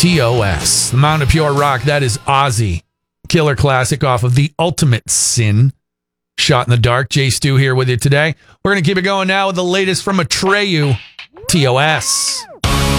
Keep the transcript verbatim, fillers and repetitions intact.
T O S, the Mountain of Pure Rock. That is Ozzy. Killer classic off of The Ultimate Sin. Shot in the Dark. Jay Stu here with you today. We're going to keep it going now with the latest from Atreyu. T O S.